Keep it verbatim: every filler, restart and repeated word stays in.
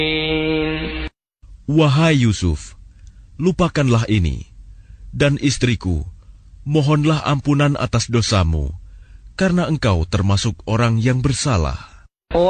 Wahai Yusuf, lupakanlah ini, dan istriku, mohonlah ampunan atas dosamu, karena engkau termasuk orang yang bersalah.